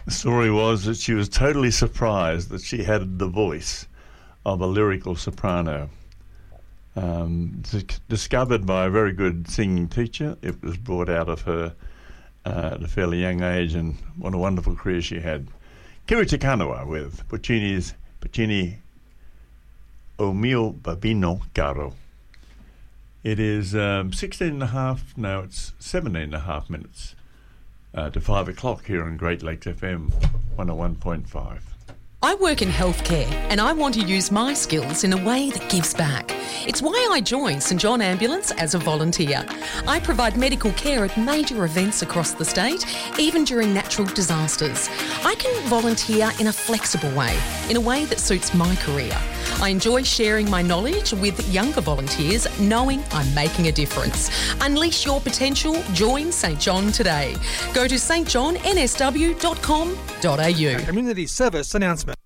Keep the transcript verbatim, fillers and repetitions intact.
The story was that she was totally surprised that she had the voice of a lyrical soprano. Um, d- discovered by a very good singing teacher. It was brought out of her uh, at a fairly young age, and what a wonderful career she had. Kiri Te Kanawa with Puccini's Puccini O Mio Babino Caro. It is um, sixteen and a half, no, it's seventeen and a half minutes uh, to five o'clock here on Great Lakes F M one oh one point five. I work in healthcare and I want to use my skills in a way that gives back. It's why I joined St John Ambulance as a volunteer. I provide medical care at major events across the state, even during natural disasters. I can volunteer in a flexible way, in a way that suits my career. I enjoy sharing my knowledge with younger volunteers, knowing I'm making a difference. Unleash your potential. Join St John today. Go to s t john n s w dot com dot a u. Community service announcement.